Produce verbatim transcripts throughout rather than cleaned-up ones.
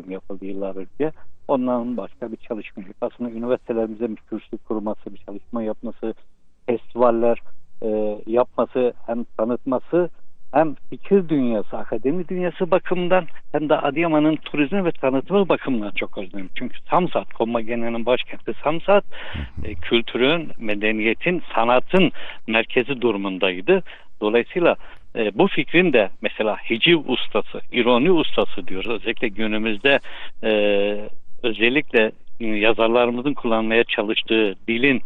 turizm yapıldı yıllar önce. Ondan başka bir çalışma yok. Aslında üniversitelerimizin bir kürsü kurması, bir çalışma yapması, festivaller e, yapması, hem tanıtması, hem fikir dünyası, akademi dünyası bakımından hem de Adıyaman'ın turizmi ve tanıtımı bakımından çok önemli. Çünkü Samsat, Komagene'nin başkenti Samsat, e, kültürün, medeniyetin, sanatın merkezi durumundaydı. Dolayısıyla e, bu fikrin de mesela hiciv ustası, ironi ustası diyoruz. Özellikle günümüzde e, özellikle yazarlarımızın kullanmaya çalıştığı dilin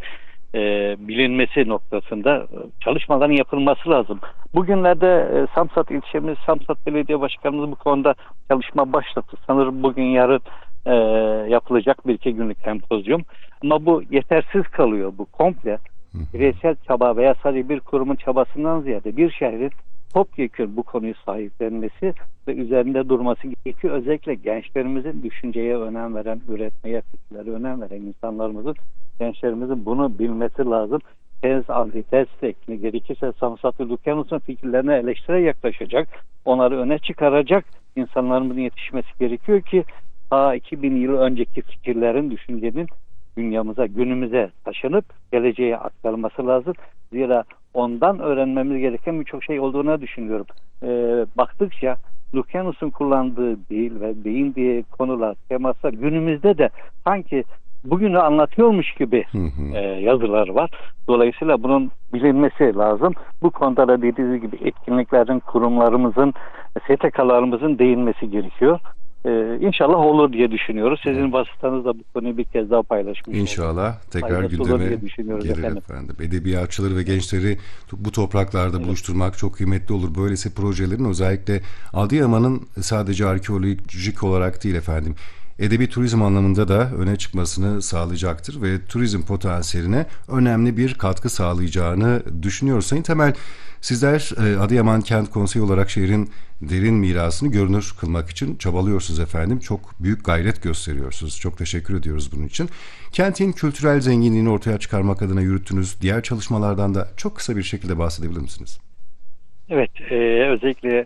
e, bilinmesi noktasında çalışmaların yapılması lazım. Bugünlerde e, Samsat ilçemiz, Samsat Belediye Başkanımız bu konuda çalışma başlattı. Sanırım bugün yarın e, yapılacak bir iki günlük sempozyum. Ama bu yetersiz kalıyor. Bu komple bireysel çaba veya sadece bir kurumun çabasından ziyade bir şehrin topyekun bu konuyu sahiplenmesi ve üzerinde durması gerekiyor. Özellikle gençlerimizin düşünceye önem veren, üretmeye, fikirlere önem veren insanlarımızın, gençlerimizin bunu bilmesi lazım. Tez, antitez şeklinde gerekirse Samsat ve Lukyanus'un fikirlerine eleştire yaklaşacak, onları öne çıkaracak insanlarımızın yetişmesi gerekiyor ki ta iki bin yıl önceki fikirlerin, düşüncenin dünyamıza, günümüze taşınıp geleceğe aktarılması lazım. Zira ondan öğrenmemiz gereken birçok şey olduğunu düşünüyorum. Ee, baktıkça Lukyanus'un kullandığı dil ve değindiği konular, temaslar günümüzde de sanki bugünü anlatıyormuş gibi e, yazılar var. Dolayısıyla bunun bilinmesi lazım. Bu konuda da dediğiniz gibi etkinliklerin, kurumlarımızın, S T K'larımızın değinmesi gerekiyor. Ee, İnşallah olur diye düşünüyoruz. Sizin vasıtanızla bu konuyu bir kez daha paylaşmış İnşallah olduk. tekrar Faydası gündeme efendim. gelir efendim. Edebiyatçıları ve gençleri bu topraklarda evet. buluşturmak çok kıymetli olur. Böylesi projelerin özellikle Adıyaman'ın sadece arkeolojik olarak değil efendim, edebi turizm anlamında da öne çıkmasını sağlayacaktır ve turizm potansiyeline önemli bir katkı sağlayacağını düşünüyoruz. Sayın Temel, sizler Adıyaman Kent Konseyi olarak şehrin derin mirasını görünür kılmak için çabalıyorsunuz efendim. Çok büyük gayret gösteriyorsunuz. Çok teşekkür ediyoruz bunun için. Kentin kültürel zenginliğini ortaya çıkarmak adına yürüttüğünüz diğer çalışmalardan da çok kısa bir şekilde bahsedebilir misiniz? Evet, e, özellikle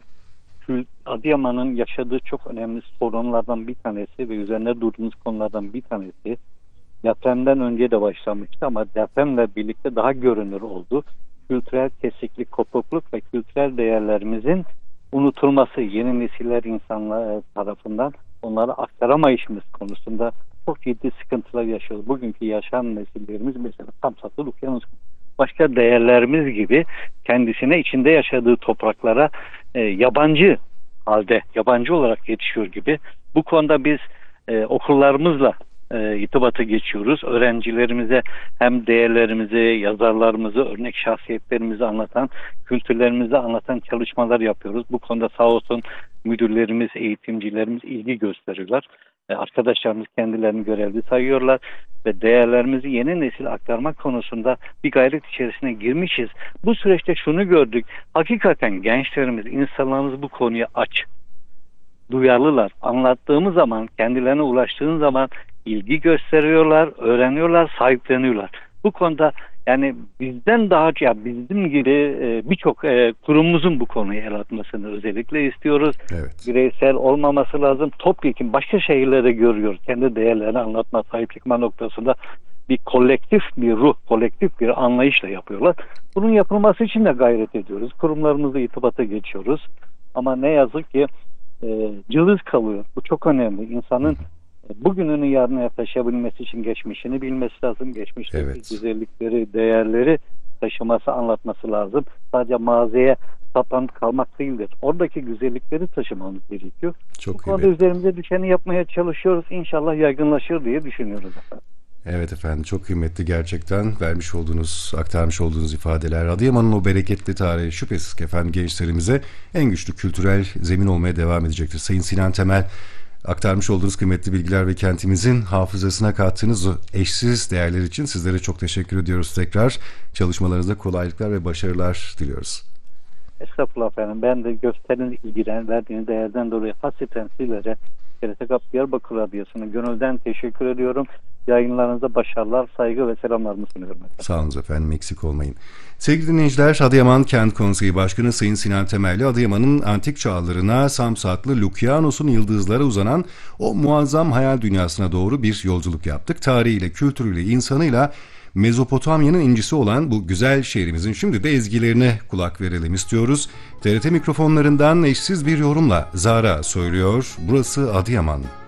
Adıyaman'ın yaşadığı çok önemli sorunlardan bir tanesi ve üzerine durduğumuz konulardan bir tanesi depremden önce de başlamıştı ama depremle birlikte daha görünür oldu. Kültürel kesiklik, kopukluk ve kültürel değerlerimizin unutulması, yeni nesiller insanlar tarafından onları aktaramayışımız konusunda çok ciddi sıkıntılar yaşıyoruz. Bugünkü yaşayan nesillerimiz mesela Samsat'ta Lukyanus başka değerlerimiz gibi kendisine içinde yaşadığı topraklara e, yabancı halde, yabancı olarak yetişiyor gibi. Bu konuda biz e, okullarımızla e, irtibatı geçiyoruz. Öğrencilerimize hem değerlerimizi, yazarlarımızı, örnek şahsiyetlerimizi anlatan, kültürlerimizi anlatan çalışmalar yapıyoruz. Bu konuda sağ olsun müdürlerimiz, eğitimcilerimiz ilgi gösteriyorlar. E, arkadaşlarımız kendilerini görevli sayıyorlar ve değerlerimizi yeni nesil aktarmak konusunda bir gayret içerisine girmişiz. Bu süreçte şunu gördük. Hakikaten gençlerimiz, insanlarımız bu konuya aç, duyarlılar. Anlattığımız zaman, kendilerine ulaştığın zaman ilgi gösteriyorlar, öğreniyorlar, sahipleniyorlar. Bu konuda yani bizden daha ya bizim gibi e, birçok e, kurumumuzun bu konuyu el atmasını özellikle istiyoruz. Evet. Bireysel olmaması lazım. Topyekun başka şehirlerde görüyor. Kendi değerlerini anlatma, sahip çıkma noktasında bir kolektif bir ruh, kolektif bir anlayışla yapıyorlar. Bunun yapılması için de gayret ediyoruz. Kurumlarımızla irtibata geçiyoruz. Ama ne yazık ki e, cılız kalıyor. Bu çok önemli. İnsanın e, bugününü yarına taşıyabilmesi için geçmişini bilmesi lazım. Geçmişteki evet. güzellikleri, değerleri taşıması, anlatması lazım. Sadece maziye saplanıp kalmak değildir. Oradaki güzellikleri taşımamız gerekiyor. Çok Bu konuda üzerimize düşeni yapmaya çalışıyoruz. İnşallah yaygınlaşır diye düşünüyoruz efendim. Evet efendim, çok kıymetli gerçekten vermiş olduğunuz, aktarmış olduğunuz ifadeler. Adıyaman'ın o bereketli tarihi şüphesiz ki efendim gençlerimize en güçlü kültürel zemin olmaya devam edecektir. Sayın Sinan Temel, aktarmış olduğunuz kıymetli bilgiler ve kentimizin hafızasına kattığınız o eşsiz değerler için sizlere çok teşekkür ediyoruz tekrar. Çalışmalarınızda kolaylıklar ve başarılar diliyoruz. Estağfurullah efendim. Ben de gösterinin ilgilen verdiğiniz değerden dolayı hasreten sizlere T R T Kap Diyarbakır Radyosu'na gönülden teşekkür ediyorum. Yayınlarınıza başarılar, saygı ve selamlarımı sunuyorum efendim. Sağ olun efendim, eksik olmayın. Sevgili dinleyiciler, Adıyaman Kent Konseyi Başkanı Sayın Sinan Temelli, Adıyaman'ın antik çağlarına, Samsatlı Lukyanos'un yıldızlara uzanan o muazzam hayal dünyasına doğru bir yolculuk yaptık. Tarihiyle, kültürüyle, insanıyla Mezopotamya'nın incisi olan bu güzel şehrimizin şimdi de ezgilerine kulak verelim istiyoruz. T R T mikrofonlarından eşsiz bir yorumla Zara söylüyor. Burası Adıyaman.